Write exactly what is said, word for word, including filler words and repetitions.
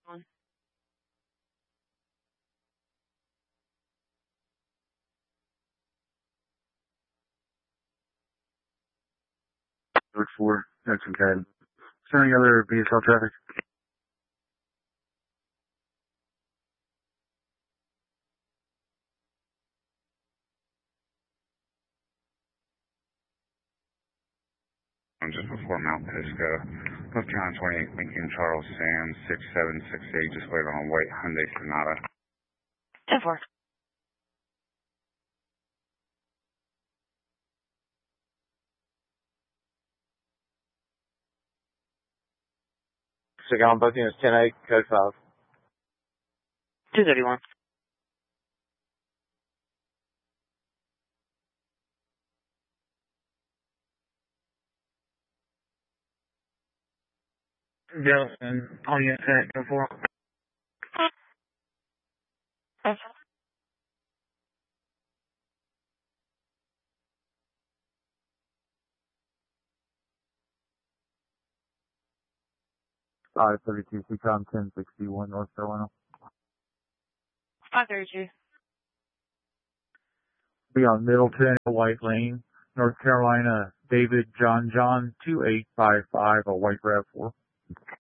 one. Look for that's okay. Is there any other B S L traffic? Just before Mount Pisco, North Carolina twenty-eight, Lincoln Charles Sam six seven six eight, just waiting on white Hyundai Sonata. ten four. Cigar on both units, ten eight, code five. two thirty-one. Delson, all units at ten four. five thirty-two, C COM ten sixty-one, North Carolina. five thirty-two. Be on Middleton, White Lane, North Carolina, David John John, two eight five five, a white RAV four.